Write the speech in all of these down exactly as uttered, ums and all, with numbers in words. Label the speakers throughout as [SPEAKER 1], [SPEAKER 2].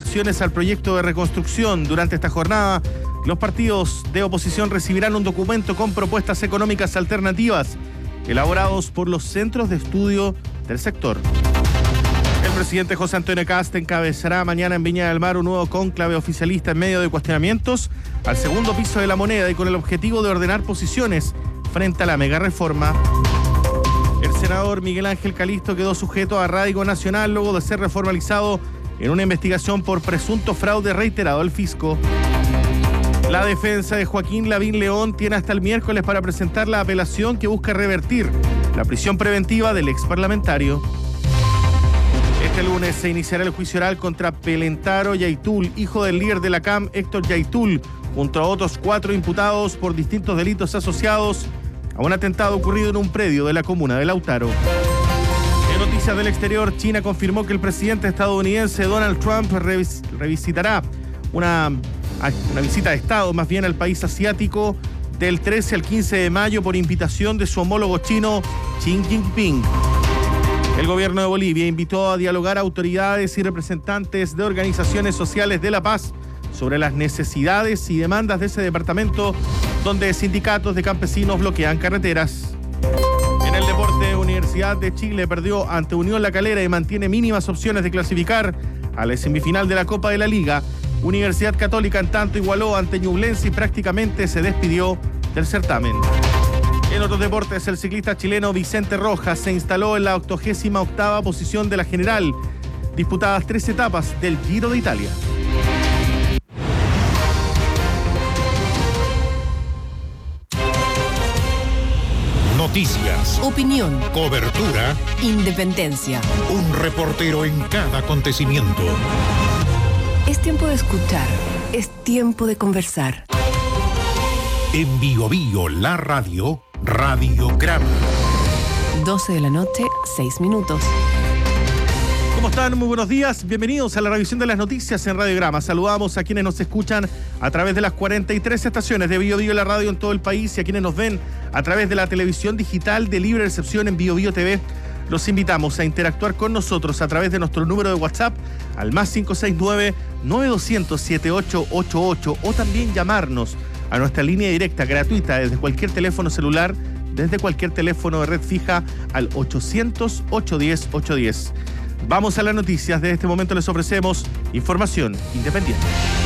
[SPEAKER 1] acciones al proyecto de reconstrucción. Durante esta jornada, los partidos de oposición recibirán un documento con propuestas económicas alternativas elaborados por los centros de estudio del sector. El presidente José Antonio Kast encabezará mañana en Viña del Mar un nuevo cónclave oficialista en medio de cuestionamientos al segundo piso de la moneda y con el objetivo de ordenar posiciones frente a la mega reforma. El senador Miguel Ángel Calisto quedó sujeto a arraigo nacional luego de ser reformalizado en una investigación por presunto fraude reiterado al fisco. La defensa de Joaquín Lavín León tiene hasta el miércoles para presentar la apelación que busca revertir la prisión preventiva del exparlamentario. Este lunes se iniciará el juicio oral contra Pelentaro Yaitul, hijo del líder de la C A M, Héctor Yaitul, junto a otros cuatro imputados por distintos delitos asociados a un atentado ocurrido en un predio de la comuna de Lautaro. En noticias del exterior, China confirmó que el presidente estadounidense Donald Trump revis- revisitará una, una visita de Estado, más bien al país asiático, del trece al quince de mayo por invitación de su homólogo chino Xi Jinping. El gobierno de Bolivia invitó a dialogar a autoridades y representantes de organizaciones sociales de la paz sobre las necesidades y demandas de ese departamento, donde sindicatos de campesinos bloquean carreteras. En el deporte, Universidad de Chile perdió ante Unión La Calera y mantiene mínimas opciones de clasificar a la semifinal de la Copa de la Liga. Universidad Católica, en tanto, igualó ante Ñublense y prácticamente se despidió del certamen. En otros deportes, el ciclista chileno Vicente Rojas se instaló en la octogésima octava posición de la general, disputadas tres etapas del Giro de Italia.
[SPEAKER 2] Noticias,
[SPEAKER 3] opinión,
[SPEAKER 2] cobertura,
[SPEAKER 3] independencia.
[SPEAKER 2] Un reportero en cada acontecimiento.
[SPEAKER 3] Es tiempo de escuchar, es tiempo de conversar.
[SPEAKER 2] En Bio Bio, la radio, Radiograma.
[SPEAKER 3] doce de la noche, seis minutos.
[SPEAKER 1] ¿Cómo están? Muy buenos días. Bienvenidos a la revisión de las noticias en Radiograma. Saludamos a quienes nos escuchan a través de las cuarenta y tres estaciones de Bio Bio, la radio en todo el país, y a quienes nos ven a través de la televisión digital de libre recepción en Bio Bio T V. Los invitamos a interactuar con nosotros a través de nuestro número de WhatsApp al más cinco seis nueve, nueve dos cero cero, siete ocho ocho ocho o también llamarnos a nuestra línea directa gratuita desde cualquier teléfono celular, desde cualquier teléfono de red fija al ochocientos, ochocientos diez, ochocientos diez. Vamos a las noticias. De este momento les ofrecemos información independiente.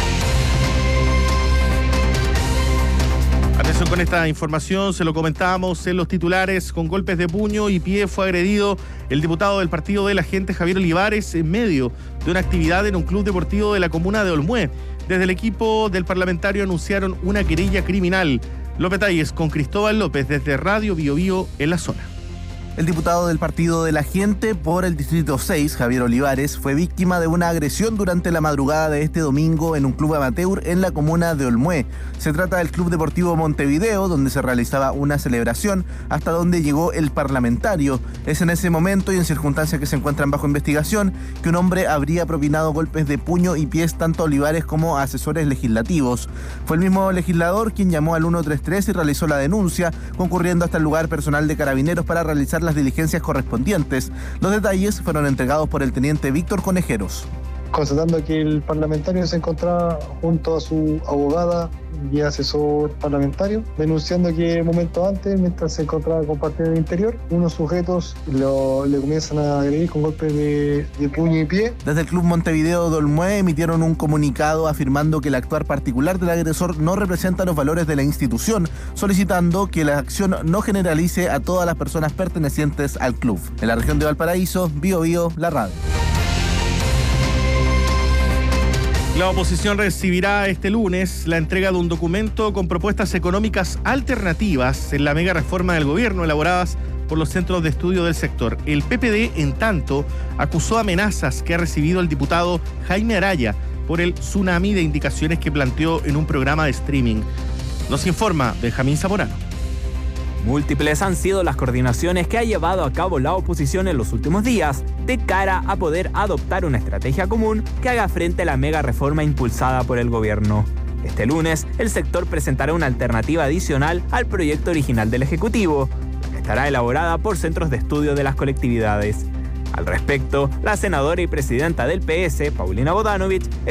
[SPEAKER 1] Atención con esta información, se lo comentábamos en los titulares. Con golpes de puño y pie fue agredido el diputado del Partido de la Gente, Javier Olivares, en medio de una actividad en un club deportivo de la comuna de Olmué. Desde el equipo del parlamentario anunciaron una querella criminal. Los detalles con Cristóbal López desde Radio Bio Bio en la zona.
[SPEAKER 4] El diputado del Partido de la Gente por el Distrito seis, Javier Olivares, fue víctima de una agresión durante la madrugada de este domingo en un club amateur en la comuna de Olmué. Se trata del Club Deportivo Montevideo, donde se realizaba una celebración hasta donde llegó el parlamentario. Es en ese momento y en circunstancias que se encuentran bajo investigación que un hombre habría propinado golpes de puño y pies tanto a Olivares como a asesores legislativos. Fue el mismo legislador quien llamó al ciento treinta y tres y realizó la denuncia, concurriendo hasta el lugar personal de Carabineros para realizar las diligencias correspondientes. Los detalles fueron entregados por el teniente Víctor Conejeros.
[SPEAKER 5] Constatando que el parlamentario se encontraba junto a su abogada y asesor parlamentario, denunciando que momentos antes, mientras se encontraba compartiendo en el interior, unos sujetos lo, le comienzan a agredir con golpes de, de puño y pie.
[SPEAKER 4] Desde el Club Montevideo de Olmué emitieron un comunicado afirmando que el actuar particular del agresor no representa los valores de la institución, solicitando que la acción no generalice a todas las personas pertenecientes al club. En la región de Valparaíso, Bio Bio, la radio.
[SPEAKER 1] La oposición recibirá este lunes la entrega de un documento con propuestas económicas alternativas en la mega reforma del gobierno elaboradas por los centros de estudio del sector. El P P D, en tanto, acusó amenazas que ha recibido el diputado Jaime Araya por el tsunami de indicaciones que planteó en un programa de streaming. Nos informa Benjamín Zamorano.
[SPEAKER 6] Múltiples han sido las coordinaciones que ha llevado a cabo la oposición en los últimos días de cara a poder adoptar una estrategia común que haga frente a la mega reforma impulsada por el gobierno. Este lunes, el sector presentará una alternativa adicional al proyecto original del Ejecutivo, que estará elaborada por centros de estudio de las colectividades. Al respecto, la senadora y presidenta del P S, Paulina Bodanovich,